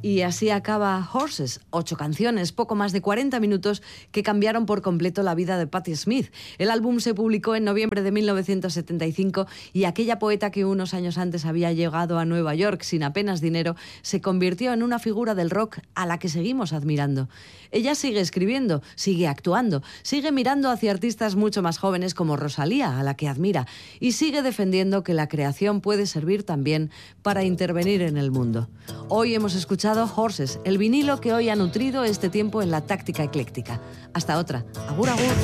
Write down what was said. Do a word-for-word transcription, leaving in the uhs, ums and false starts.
Y así acaba Horses, ocho canciones, poco más de cuarenta minutos que cambiaron por completo la vida de Patti Smith. El álbum se publicó en noviembre de mil novecientos setenta y cinco y aquella poeta que unos años antes había llegado a Nueva York sin apenas dinero se convirtió en una figura del rock a la que seguimos admirando. Ella sigue escribiendo, sigue actuando, sigue mirando hacia artistas mucho más jóvenes como Rosalía, a la que admira, y sigue defendiendo que la creación puede servir también para intervenir en el mundo. Hoy hemos escuchado Horses, el vinilo que hoy ha nutrido este tiempo en la táctica ecléctica. Hasta otra. Agur, agur.